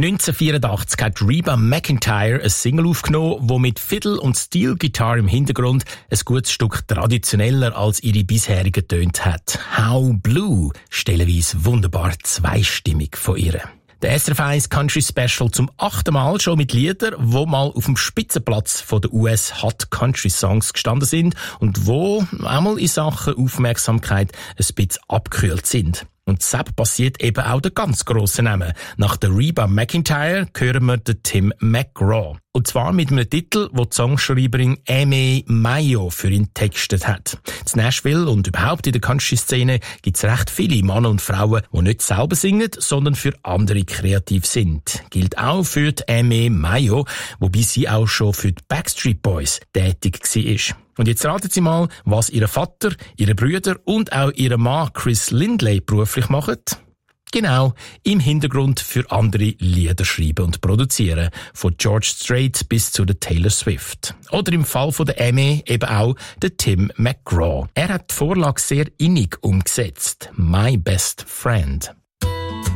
1984 hat Reba McEntire eine Single aufgenommen, die mit Fiddle und Steel Guitar im Hintergrund ein gutes Stück traditioneller als ihre bisherigen Töne hat. How Blue, stellenweise wunderbar zweistimmig von ihr. Der SRF 1 Country Special zum 8. Mal schon mit Liedern, die mal auf dem Spitzenplatz von der US Hot Country Songs gestanden sind und wo einmal in Sachen Aufmerksamkeit ein bisschen abgekühlt sind. Und deshalb passiert eben auch der ganz grosse Name. Nach der Reba McEntire hören wir den Tim McGraw. Und zwar mit einem Titel, wo die Songschreiberin Amy Mayo für ihn textet hat. In Nashville und überhaupt in der Country-Szene gibt es recht viele Männer und Frauen, die nicht selber singen, sondern für andere kreativ sind. Gilt auch für die Amy Mayo, wobei sie auch schon für die Backstreet Boys tätig war. Und jetzt raten Sie mal, was Ihr Vater, Ihre Brüder und auch Ihr Mann Chris Lindley beruflich machen. Genau, im Hintergrund für andere Lieder schreiben und produzieren. Von George Strait bis zu der Taylor Swift. Oder im Fall von der Amy eben auch der Tim McGraw. Er hat die Vorlage sehr innig umgesetzt. My Best Friend.